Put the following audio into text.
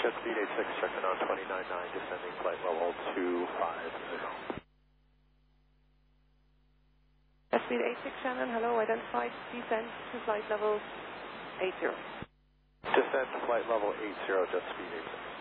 Jet speed 86, checking on 29.9, descending flight level 250. Jet speed 86, Shannon, hello, identified, descent to flight level 80. Descent to flight level 80, jet speed 86.